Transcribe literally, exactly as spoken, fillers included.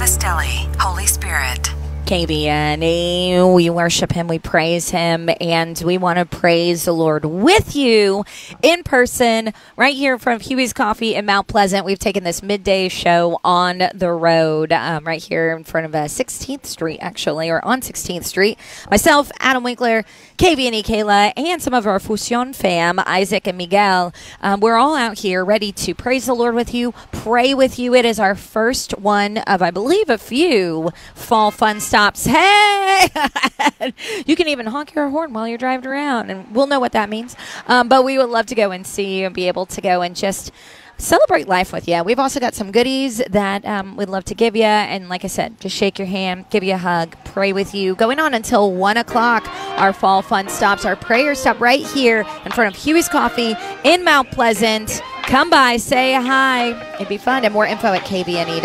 Castelli, Holy Spirit. K B N E, we worship him, we praise him, and we want to praise the Lord with you in person right here in front of Huey's Coffee in Mount Pleasant. We've taken this midday show on the road um, right here in front of uh, sixteenth Street, actually, or on sixteenth Street. Myself, Adam Winkler, K B N E Kayla, and some of our Fusion fam, Isaac and Miguel. Um, we're all out here ready to praise the Lord with you, pray with you. It is our first one of, I believe, a few fall fun stops. Hey! You can even honk your horn while you're driving around, and we'll know what that means. Um, but we would love to go and see you and be able to go and just celebrate life with you. We've also got some goodies that um, we'd love to give you. And like I said, just shake your hand, give you a hug, pray with you. Going on until one o'clock, our fall fun stops, our prayer stop right here in front of Huey's Coffee in Mount Pleasant. Come by, say hi. It'd be fun. And more info at K B N E.